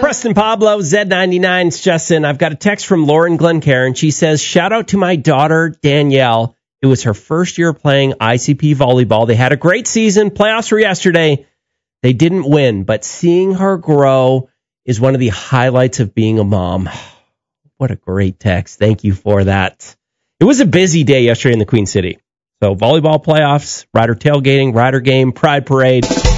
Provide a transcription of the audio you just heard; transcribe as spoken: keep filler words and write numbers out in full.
Preston Pablo, Z ninety-nine, Justin. I've got a text from Lauren Glencairn. She says, shout out to my daughter, Danielle. It was her first year playing I C P volleyball. They had a great season. Playoffs were yesterday. They didn't win, but seeing her grow is one of the highlights of being a mom. What a great text. Thank you for that. It was a busy day yesterday in the Queen City. So volleyball playoffs, rider tailgating, rider game, pride parade.